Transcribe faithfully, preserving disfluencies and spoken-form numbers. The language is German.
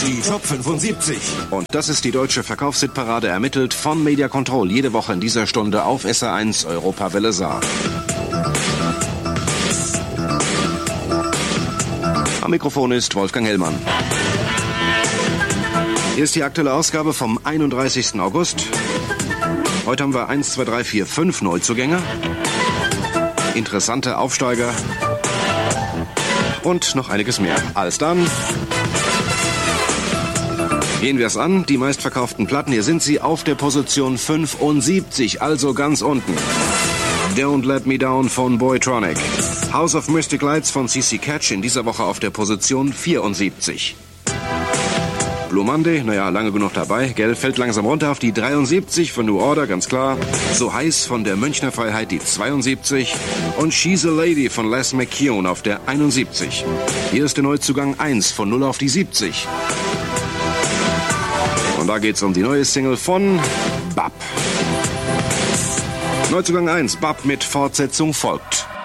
Die Top fünfundsiebzig. Und das ist die deutsche Verkaufshitparade, ermittelt von Media Control. Jede Woche in dieser Stunde auf S R eins Europawelle Saar. Am Mikrofon ist Wolfgang Hellmann. Hier ist die aktuelle Ausgabe vom einunddreißigsten August. Heute haben wir eins, zwei, drei, vier, fünf Neuzugänge, interessante Aufsteiger und noch einiges mehr. Alles dann. Gehen wir es an, die meistverkauften Platten. Hier sind sie auf der Position fünfundsiebzig, also ganz unten. Don't Let Me Down von Boytronic. House of Mystic Lights von C C Catch in dieser Woche auf der Position vierundsiebzig. Blue Monday, naja, lange genug dabei, gell, fällt langsam runter auf die dreiundsiebzig von New Order, ganz klar. So heiß von der Münchner Freiheit die zweiundsiebzig. Und She's a Lady von Les McKeown auf der einundsiebzig. Hier ist der Neuzugang eins von null auf die siebzig. Und da geht's um die neue Single von Bab. Neuzugang eins, Bab mit Fortsetzung folgt.